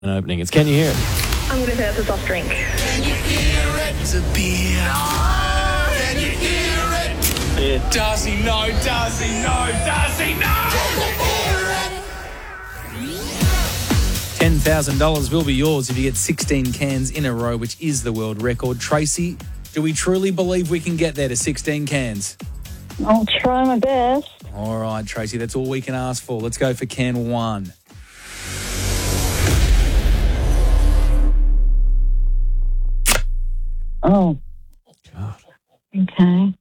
opening. It's Can You Hear It? I'm going to say that's a soft drink. Can you hear it? It's a beer. Can you hear it? Does he know? Does he know? Does he know? $10,000 will be yours if you get 16 cans in a row, which is the world record. Tracy, do we truly believe we can get there to 16 cans? I'll try my best. All right, Tracy, that's all we can ask for. Let's go for can 1. Oh. God. Okay.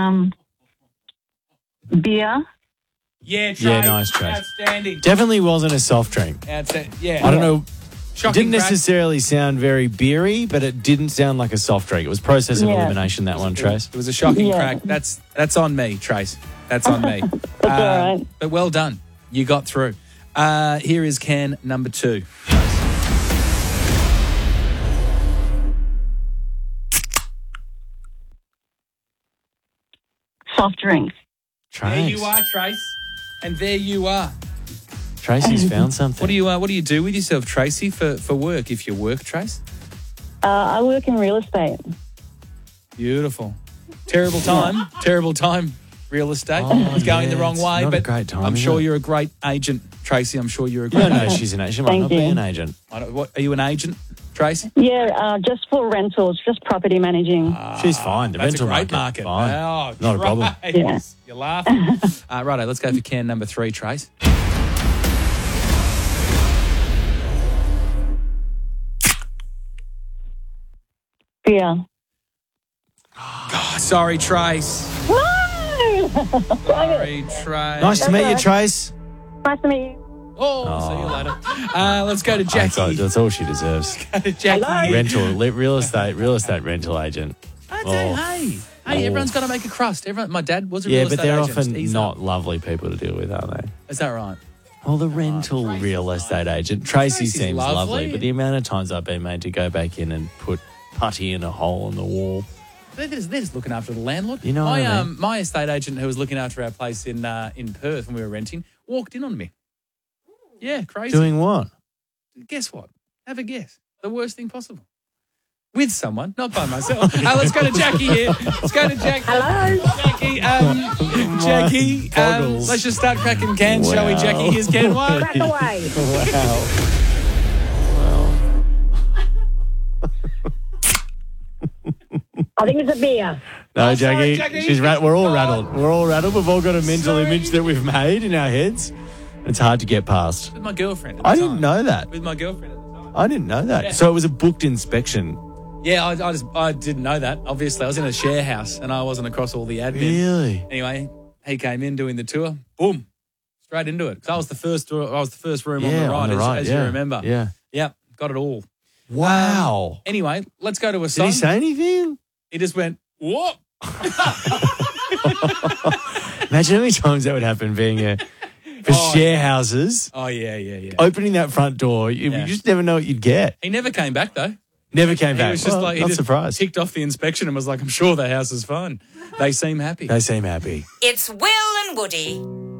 Beer. Yeah, Trace. Yeah, nice, Trace. Outstanding. Definitely wasn't a soft drink. Outstanding. Yeah. I don't know. It Shocking didn't crack. necessarily sound very beery, but it didn't sound like a soft drink. It was process of Yeah. elimination, that one, Trace. It was a shocking Yeah. crack. That's on me, Trace. That's on me. That's all right. But well done. You got through. Here is can number 2. Soft drink. There Trace. you are, Trace. And there you are. Tracy's found something. What do you do with yourself, Tracy, for work? If you work, Trace? I work in real estate. Beautiful. Terrible time. Real estate. Oh, It's going yeah, the wrong it's way, not a but great time, I'm is sure it? you're a great agent, Tracy. I'm sure you're a You great don't know agent. she's an agent. She might Thank not be you. an agent. Are you an agent, Tracy? Yeah, just for rentals, just property managing. She's fine. The That's a rental great market. Fine. Oh, Not a problem. Trace. Yeah. You're laughing. Righto, let's go for can number 3, Trace. Beer. Oh, sorry, Trace. Woo! Sorry, Trace. Nice to meet you, alright. Trace. Nice to meet you. Oh, see you later. Let's go to That's all, Jackie. that's all she deserves. Go to Jackie. Hello? Real estate rental agent. Hey, everyone's got to make a crust. My dad was a Yeah, real but estate they're agent. often He's not lovely people to deal with, aren't they? Is that right? Well, the rental real estate agent. Tracy Tracy's seems lovely, lovely. but the amount of times I've been made to go back in and put putty in a hole in the wall. They're just looking after the landlord. You know what I mean? My estate agent who was looking after our place in Perth when we were renting walked in on me. Yeah, crazy. Doing what? Guess what? Have a guess. The worst thing possible. With someone, not by myself. Let's go to Jackie here. Let's go to Jackie. Hello? Jackie, Jackie, Boggles. let's just start cracking cans, shall we, Jackie? Here's can 1. Crack away. I think it's a beer. No, sorry, Jackie. Jackie. We're all rattled. We're all rattled. We've all got a mental Sorry. image that we've made in our heads. It's hard to get past. With my girlfriend at the I time. didn't know that. With my girlfriend at the time. I didn't know that. Yeah. So it was a booked inspection. Yeah, I didn't know that. Obviously, I was in a share house and I wasn't across all the admin. Really? Anyway, he came in doing the tour. Boom, straight into it. 'Cause I was the first room Yeah, on the right, as you yeah. remember. Yeah. Yep, got it all. Wow. Anyway, let's go to a Did song. he say anything? He just went, whoop. Imagine how many times that would happen being for Oh, share houses. Oh, yeah. Opening that front door, you Yeah. just never know what you'd get. He never came back, though. Never came He back. was just Well, like, he not just surprised. ticked off the inspection and was like, I'm sure the house is fine. They seem happy. They seem happy. It's Will and Woody.